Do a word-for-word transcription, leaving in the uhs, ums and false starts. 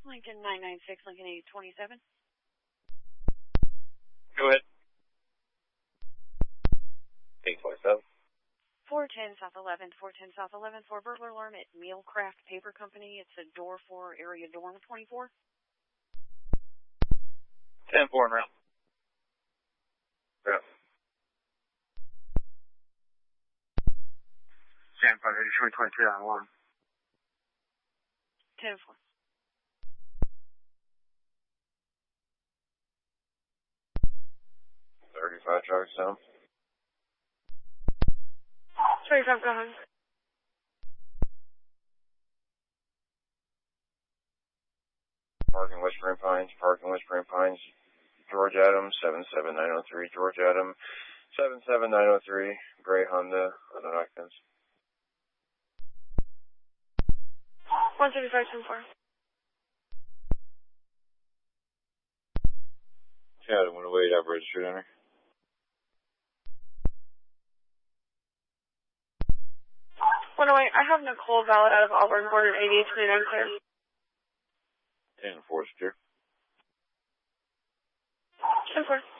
Lincoln nine nine six, Lincoln eight twenty-seven. Go ahead. eight twenty-seven. four ten South eleventh, four ten South eleventh for burglar alarm at Mealcraft Paper Company. It's a door for area dorm twenty-four. ten four and round. Yeah. San Frontier, showing twenty-three on alarm. ten four. thirty-five traffic zone. thirty-five, go ahead. Parking West Green Pines, Parking West Green Pines, George Adams, seven seven nine oh three, George Adams, seven seven nine oh three, gray Honda, unknown occupants. one thirty-five, ten four. Yeah, I went away, I've registered enter. one oh eight, I have Nicole valid out of Auburn, border eighty-eight twenty-nine clear. ten four secure. ten four.